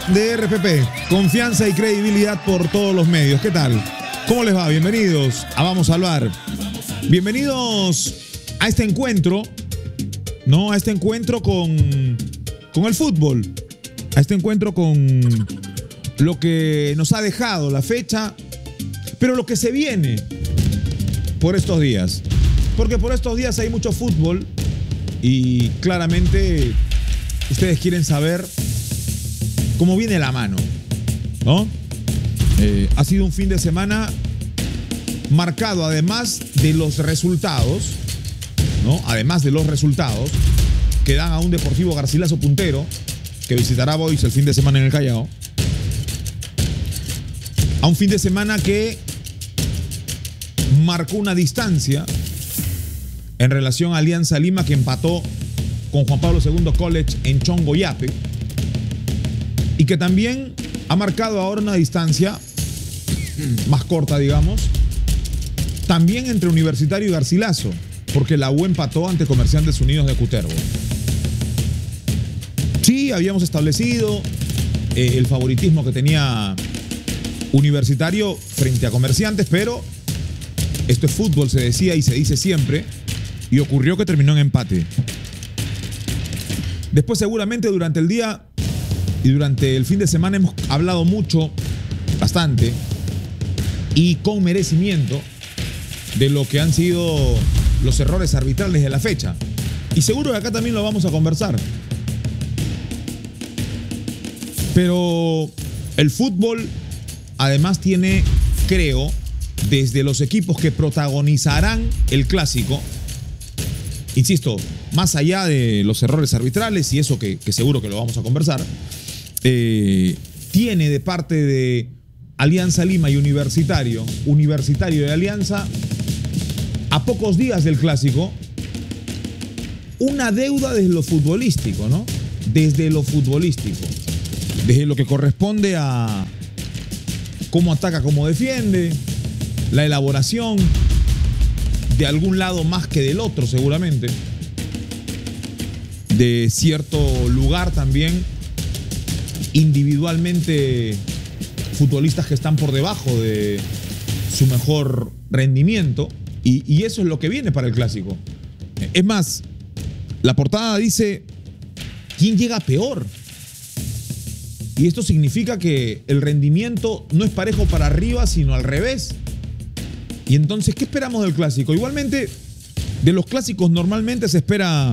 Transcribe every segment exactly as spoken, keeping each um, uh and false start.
de R P P, confianza y credibilidad por todos los medios. ¿Qué tal? ¿Cómo les va? Bienvenidos a Vamos a Hablar. Bienvenidos a este encuentro, ¿no? A este encuentro con, con el fútbol, a este encuentro con lo que nos ha dejado la fecha, pero lo que se viene por estos días. Porque por estos días hay mucho fútbol y claramente ustedes quieren saber cómo viene la mano, ¿no? Eh, ha sido un fin de semana marcado, además de los resultados, ¿no? Además de los resultados que dan a un Deportivo Garcilaso puntero, que visitará Boys el fin de semana en el Callao. A un fin de semana que marcó una distancia en relación a Alianza Lima, que empató con Juan Pablo segundo College en Chongoyape, y que también ha marcado ahora una distancia más corta, digamos, también entre Universitario y Garcilaso, porque la U empató ante Comerciantes Unidos de Cutervo. Sí, habíamos establecido eh, el favoritismo que tenía Universitario frente a Comerciantes, pero esto es fútbol, se decía y se dice siempre, y ocurrió que terminó en empate. Después, seguramente durante el día y durante el fin de semana hemos hablado mucho, bastante, y con merecimiento, de lo que han sido los errores arbitrales de la fecha. Y seguro que acá también lo vamos a conversar. Pero el fútbol además tiene, creo, desde los equipos que protagonizarán el clásico, insisto, más allá de los errores arbitrales y eso que, que seguro que lo vamos a conversar, eh, tiene de parte de Alianza Lima y Universitario, Universitario y Alianza, a pocos días del clásico, una deuda desde lo futbolístico, ¿no? Desde lo futbolístico, desde lo que corresponde a cómo ataca, cómo defiende, la elaboración, de algún lado más que del otro seguramente, de cierto lugar también, individualmente futbolistas que están por debajo de su mejor rendimiento, y, y eso es lo que viene para el clásico. Es más, la portada dice, ¿quién llega peor? Y esto significa que el rendimiento no es parejo para arriba, sino al revés. Y entonces, ¿qué esperamos del clásico? Igualmente, de los clásicos normalmente se espera,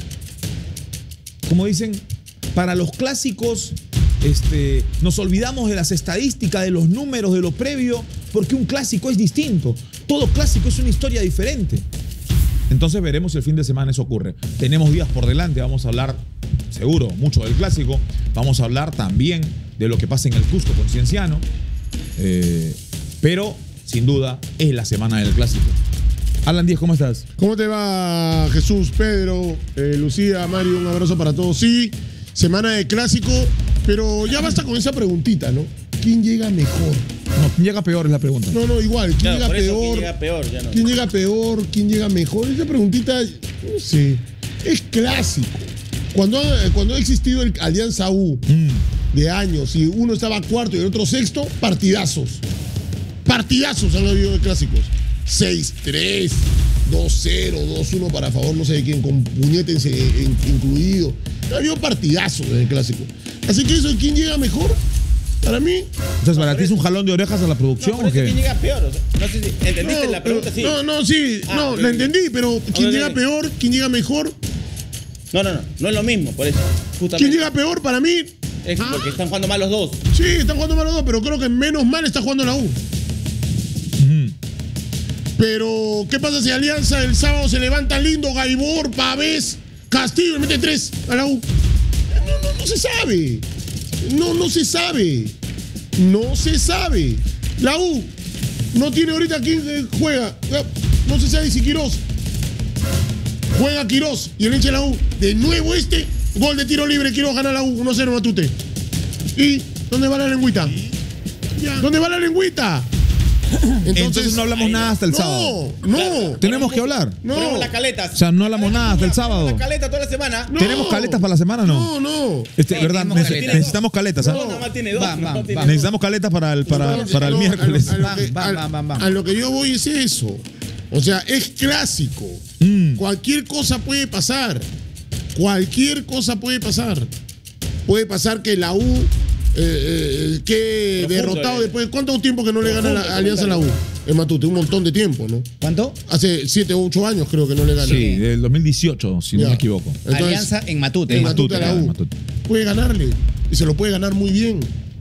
como dicen, para los clásicos este, nos olvidamos de las estadísticas, de los números, de lo previo, porque un clásico es distinto. Todo clásico es una historia diferente. Entonces veremos si el fin de semana eso ocurre. Tenemos días por delante, vamos a hablar seguro mucho del clásico. Vamos a hablar también de lo que pasa en el Cusco con Cienciano. Eh, pero, sin duda, es la semana del clásico. Alan Díez, ¿cómo estás? ¿Cómo te va, Jesús, Pedro, eh, Lucía, Mario? Un abrazo para todos. Sí, semana de clásico, pero ya basta con esa preguntita, ¿no? ¿Quién llega mejor? No, ¿quién llega peor es la pregunta? No, no, igual. ¿Quién, claro, llega, peor? ¿Quién llega peor? Ya no. ¿Quién llega peor? ¿Quién llega mejor? Esa preguntita, no sé, es clásico. Cuando, cuando ha existido el Alianza U mm. de años y uno estaba cuarto y el otro sexto, partidazos. Partidazos han habido de clásicos. seis tres, dos cero, dos uno para favor, no sé de quién, con puñetes incluido. Ha habido partidazos en el clásico. Así que eso, ¿quién llega mejor? Para mí. Entonces, ¿para ti es un jalón de orejas a la producción no, o qué? ¿Quién llega peor? O sea, no sé si entendiste no, la pregunta, pero, sí. No, no, sí, ah, no, okay. La entendí, pero ¿quién okay, llega okay. peor? ¿Quién llega mejor? No, no, no, no es lo mismo, por eso. Justamente. ¿Quién llega peor para mí? Es ah. porque están jugando mal los dos. Sí, están jugando mal los dos, pero creo que menos mal está jugando la U. Uh-huh. Pero, ¿qué pasa si Alianza el sábado se levanta lindo, Gaibor, Pavés, Castillo y mete tres a la U? No, no, no se sabe. No, no se sabe. No se sabe. La U no tiene ahorita quién juega. No se sabe si Quirós. Juega Quirós y el hincha de la U. De nuevo este, gol de tiro libre, Quirós gana la U, uno cero Matute. ¿Y dónde va la lengüita? ¿Dónde va la lengüita? Entonces, Entonces no hablamos nada hasta el no, sábado. no, Tenemos que hablar. no. Ponemos las caletas. O sea, no hablamos nada hasta el sábado. Las caletas toda la semana. No. ¿Tenemos caletas para la semana o no? No, no. Este, Sí, verdad, tenemos neces- caletas. necesitamos caletas, ¿ah? No, nada más tiene dos. Va, nada va, más tiene va. dos. Necesitamos caletas para el, para, No, para el no, miércoles. A lo, a lo que, Bam, a- bam, bam, bam. a lo que yo voy es eso. O sea, es clásico. Mm. Cualquier cosa puede pasar. Cualquier cosa puede pasar. Puede pasar que la U eh, eh, quede Profundo, derrotado eh. después. ¿Cuánto tiempo que no le gana Profundo la Alianza a la U? En Matute, un montón de tiempo, ¿no? ¿Cuánto? Hace siete o ocho años creo que no le gana. Sí, del dos mil dieciocho, si Ya. no me equivoco. Entonces, Alianza en Matute. en Matute, Matute a la en U. Matute. Puede ganarle. Y se lo puede ganar muy bien.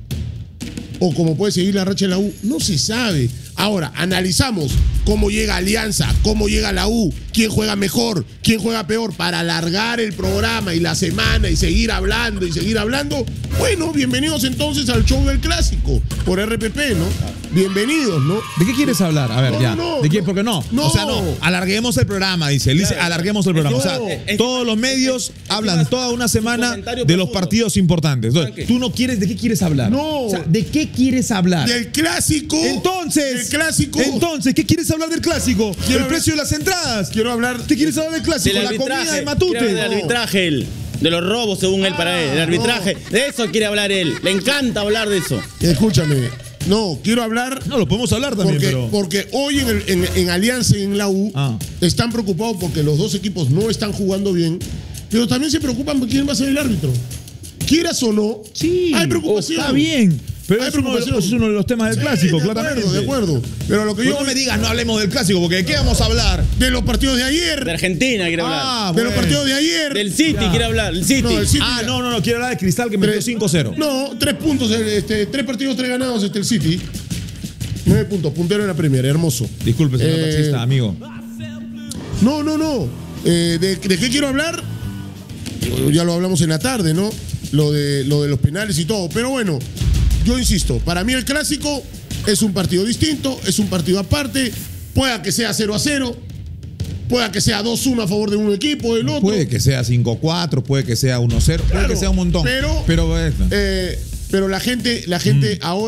O como puede seguir la racha de la U. No se sabe. Ahora, analizamos cómo llega Alianza, cómo llega la U, quién juega mejor, quién juega peor, para alargar el programa y la semana y seguir hablando y seguir hablando. Bueno, bienvenidos entonces al show del clásico por R P P, ¿no? Bienvenidos, ¿no? ¿De qué quieres hablar? A ver, No, ya. no, ¿De qué? no. Porque no. No. O sea, no. Alarguemos el programa, dice. Él dice, Claro. alarguemos el programa. O sea, No. Es- todos los medios es- es- hablan es- toda una un semana comentario de los profundo. partidos importantes. Entonces, ¿Saben qué? tú no quieres, ¿de qué quieres hablar? No. O sea, ¿de qué quieres hablar? Del clásico. Entonces, Del clásico. Entonces, ¿qué quieres hablar del clásico? Quiero el hablar- precio de las entradas. Quiero hablar. ¿Qué quieres hablar del clásico? Del La comida arbitraje. de Matute. Quiere hablar del arbitraje él. De los robos, según él, para él. El arbitraje. De eso quiere hablar él. Le encanta hablar de eso. Escúchame. No, quiero hablar. No, lo podemos hablar también, Porque, pero. porque hoy en, el- en- en Alianza y en la U Ah. están preocupados porque los dos equipos no están jugando bien, pero también se preocupan por quién va a ser el árbitro. Quieras o no, Sí, hay preocupación. está bien. Pero Hay es uno, de, preocupación. es uno de los temas del Sí, clásico, de claramente. acuerdo, de acuerdo. Pero lo que Pero yo no me digas, no hablemos del clásico, porque ¿de qué vamos a hablar? de los partidos de De ayer, Argentina quiere hablar. Ah, de los bueno. partidos de ayer. Del City Ya. quiere hablar. El City. No, del City. Ah, no, no, no, quiero hablar de Cristal que metió Tres- cinco cero. No, tres puntos, este, tres partidos, tres ganados este el City. Nueve puntos, puntero en la Premier, hermoso. Disculpe, señor Eh, taxista, amigo. No, no, no. Eh, ¿de, de qué quiero hablar? Ya lo hablamos en la tarde, ¿no? Lo de, lo de los penales y todo. Pero bueno, yo insisto, para mí el clásico es un partido distinto, es un partido aparte. Pueda que sea cero a cero, pueda que sea dos uno a favor de un equipo o del otro. Puede que sea cinco cuatro, puede que sea uno cero, puede Claro, que sea un montón. pero- pero bueno. Eh, pero la gente, la gente ahora.